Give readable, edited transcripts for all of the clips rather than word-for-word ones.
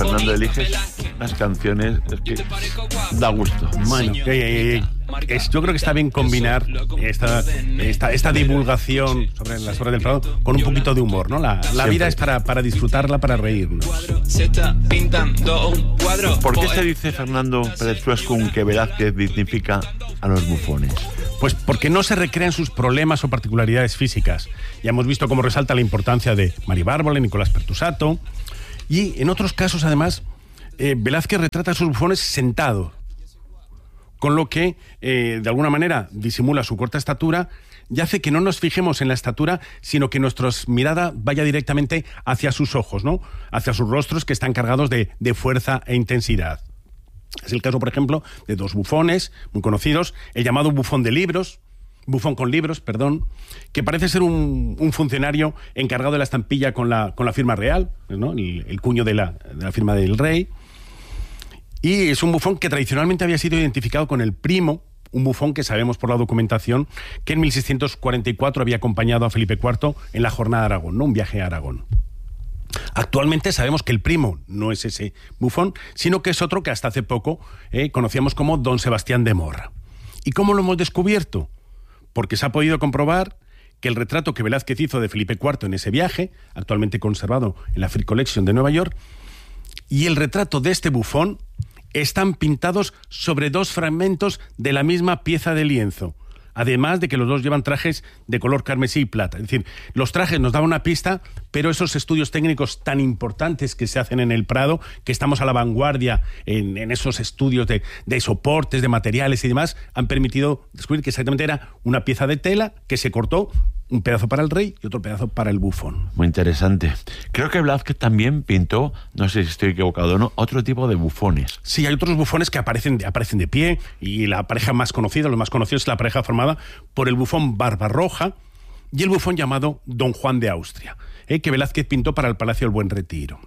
Fernando, eliges las canciones, es que da gusto. Bueno, yo creo que está bien combinar esta divulgación sobre las obras del Prado con un poquito de humor, ¿no? La vida es para disfrutarla, para reírnos. ¿Por qué se dice, Fernando Pérez Suescun, que Velázquez dignifica a los bufones? Pues porque no se recrean sus problemas o particularidades físicas. Ya hemos visto cómo resalta la importancia de Mari Bárbara, Nicolás Pertusato. Y en otros casos, además, Velázquez retrata a sus bufones sentados, con lo que, de alguna manera, disimula su corta estatura y hace que no nos fijemos en la estatura, sino que nuestra mirada vaya directamente hacia sus ojos, ¿no? Hacia sus rostros, que están cargados de fuerza e intensidad. Es el caso, por ejemplo, de dos bufones muy conocidos, el llamado bufón con libros, que parece ser un funcionario encargado de la estampilla con la firma real, ¿no? el cuño de la firma del rey. Y es un bufón que tradicionalmente había sido identificado con el primo, un bufón que sabemos por la documentación que en 1644 había acompañado a Felipe IV en la jornada de Aragón, ¿no? Un viaje a Aragón. Actualmente sabemos que el primo no es ese bufón, sino que es otro que hasta hace poco conocíamos como Don Sebastián de Morra. ¿Y cómo lo hemos descubierto? Porque se ha podido comprobar que el retrato que Velázquez hizo de Felipe IV en ese viaje, actualmente conservado en la Frick Collection de Nueva York, y el retrato de este bufón están pintados sobre dos fragmentos de la misma pieza de lienzo. Además de que los dos llevan trajes de color carmesí y plata. Es decir, los trajes nos daban una pista, pero esos estudios técnicos tan importantes que se hacen en el Prado, que estamos a la vanguardia en esos estudios de soportes, de materiales y demás, han permitido descubrir que exactamente era una pieza de tela que se cortó, un pedazo para el rey y otro pedazo para el bufón. Muy interesante. Creo que Velázquez también pintó, no sé si estoy equivocado o no, otro tipo de bufones. Sí, hay otros bufones que aparecen de pie, y la pareja más conocida, los más conocidos, es la pareja formada por el bufón Barbarroja y el bufón llamado Don Juan de Austria, que Velázquez pintó para el Palacio del Buen Retiro.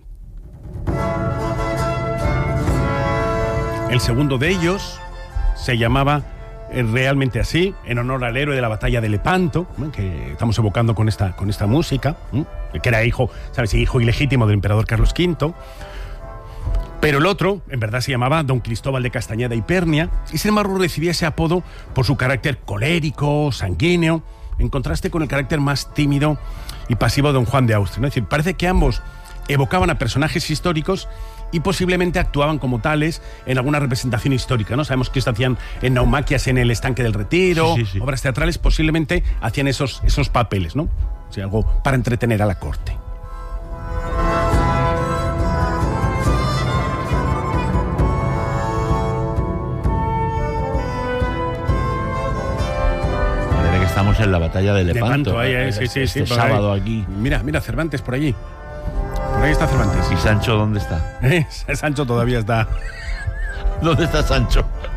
El segundo de ellos se llamaba realmente así, en honor al héroe de la batalla de Lepanto, que estamos evocando con esta música, que era hijo ilegítimo del emperador Carlos V. Pero el otro, en verdad, se llamaba Don Cristóbal de Castañeda y Pernia, y sin embargo recibía ese apodo por su carácter colérico, sanguíneo, en contraste con el carácter más tímido y pasivo de Don Juan de Austria, ¿no? Es decir, parece que ambos evocaban a personajes históricos y posiblemente actuaban como tales en alguna representación histórica, ¿no? Sabemos que esto hacían en naumaquias en el Estanque del Retiro, sí. Obras teatrales, posiblemente hacían esos papeles, ¿no? O sea, algo para entretener a la corte. Parece que estamos en la batalla de Lepanto. Sí, sábado aquí. Mira, Cervantes por allí. Por ahí está Cervantes. ¿Y Sancho dónde está? Sancho todavía está. ¿Dónde está Sancho?